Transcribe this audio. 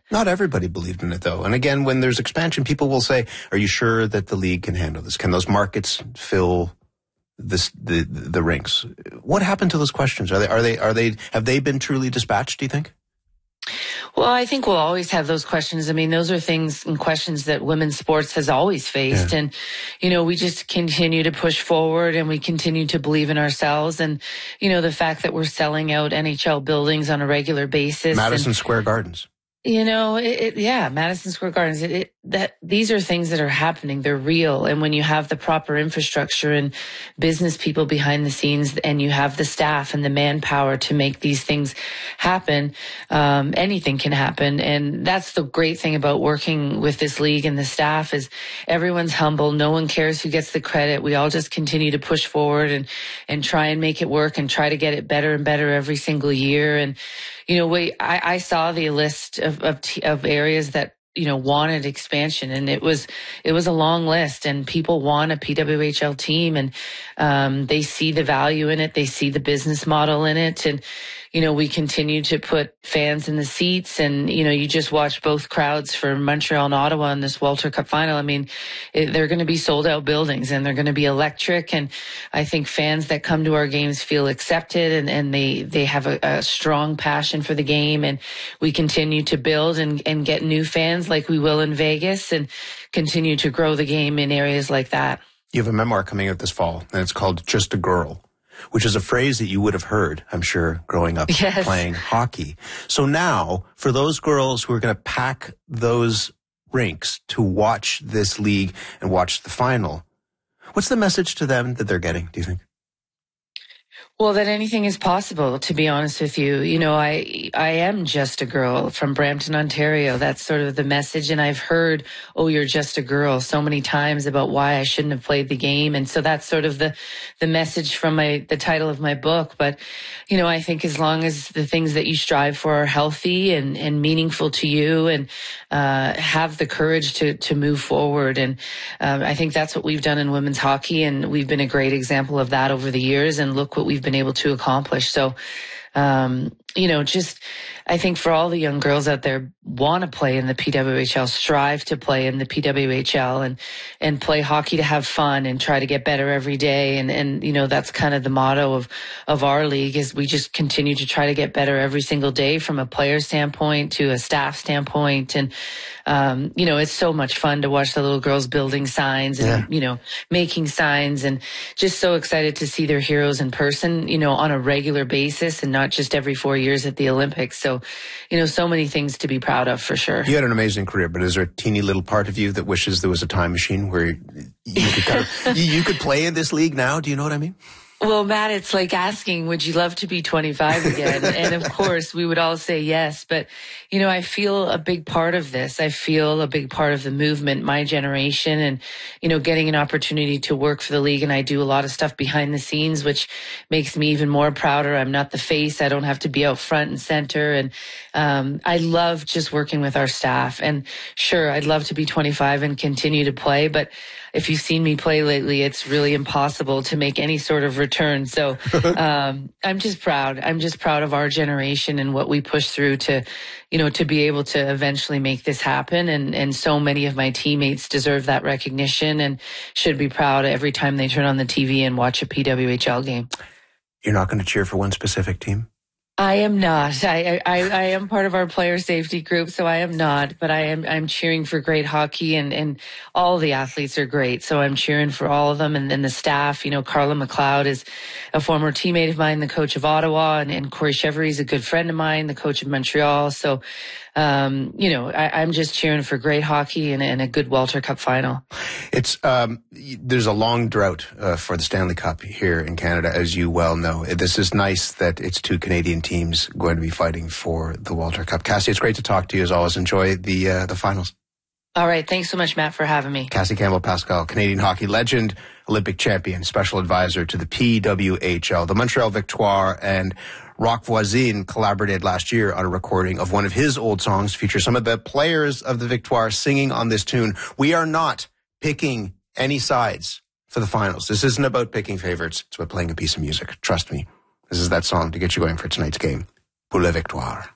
Not everybody believed in it, though. And again, when there's expansion, people will say, are you sure that the league can handle this? Can those markets fill the rinks? What happened to those questions? Have they been truly dispatched, do you think? Well, I think we'll always have those questions. I mean, those are things and questions that women's sports has always faced. Yeah. And, we just continue to push forward and we continue to believe in ourselves. And, the fact that we're selling out NHL buildings on a regular basis. Madison Square Gardens. Madison Square Gardens, these are things that are happening. They're real. And when you have the proper infrastructure and business people behind the scenes and you have the staff and the manpower to make these things happen, anything can happen. And that's the great thing about working with this league and the staff is everyone's humble. No one cares who gets the credit. We all just continue to push forward and try and make it work and try to get it better and better every single year. And, I saw the list of areas that, wanted expansion, and it was a long list, and people want a PWHL team, and they see the value in it. They see the business model in it. And, we continue to put fans in the seats, and, you just watch both crowds for Montreal and Ottawa in this Walter Cup final. I mean, they're going to be sold out buildings and they're going to be electric. And I think fans that come to our games feel accepted and they have a strong passion for the game. And we continue to build and get new fans like we will in Vegas and continue to grow the game in areas like that. You have a memoir coming out this fall, and it's called Just a Girl, which is a phrase that you would have heard, I'm sure, growing up playing hockey. So now, for those girls who are going to pack those rinks to watch this league and watch the final, what's the message to them that they're getting, do you think? Well, that anything is possible, to be honest with you. I am just a girl from Brampton, Ontario. That's sort of the message. And I've heard, oh, you're just a girl so many times about why I shouldn't have played the game. And so that's sort of the message from the title of my book. But, I think as long as the things that you strive for are healthy and meaningful to you and have the courage to move forward. And I think that's what we've done in women's hockey. And we've been a great example of that over the years. And look what we've been able to accomplish. So, I think for all the young girls out there want to play in the PWHL, strive to play in the PWHL and play hockey to have fun and try to get better every day. And that's kind of the motto of our league is we just continue to try to get better every single day from a player standpoint to a staff standpoint. And, it's so much fun to watch the little girls building signs and, making signs and just so excited to see their heroes in person, on a regular basis and not just every 4 years at the Olympics. So, so many things to be proud of for sure. You had an amazing career, but is there a teeny little part of you that wishes there was a time machine where you could you could play in this league now? Do you know what I mean? Well, Matt, it's like asking, would you love to be 25 again? And of course, we would all say yes. But, I feel a big part of this. I feel a big part of the movement, my generation, and, getting an opportunity to work for the league. And I do a lot of stuff behind the scenes, which makes me even more prouder. I'm not the face. I don't have to be out front and center. And I love just working with our staff. And sure, I'd love to be 25 and continue to play. But if you've seen me play lately, it's really impossible to make any sort of return. So I'm just proud. I'm just proud of our generation and what we push through to be able to eventually make this happen. And so many of my teammates deserve that recognition and should be proud every time they turn on the TV and watch a PWHL game. You're not going to cheer for one specific team? I am not. I am part of our player safety group, so I am not, but I'm cheering for great hockey and all the athletes are great. So I'm cheering for all of them and then the staff. Carla McLeod is a former teammate of mine, the coach of Ottawa, and Corey Chevery is a good friend of mine, the coach of Montreal. So, I'm just cheering for great hockey and a good Walter Cup final. It's, there's a long drought for the Stanley Cup here in Canada, as you well know. This is nice that it's two Canadian teams going to be fighting for the Walter Cup. Cassie, it's great to talk to you as always. Enjoy the finals. All right. Thanks so much, Matt, for having me. Cassie Campbell-Pascal, Canadian hockey legend, Olympic champion, special advisor to the PWHL. The Montreal Victoire and Rock Voisine collaborated last year on a recording of one of his old songs, features some of the players of the Victoire singing on this tune. We are not picking any sides for the finals. This isn't about picking favorites. It's about playing a piece of music. Trust me. This is that song to get you going for tonight's game. Pour la Victoire.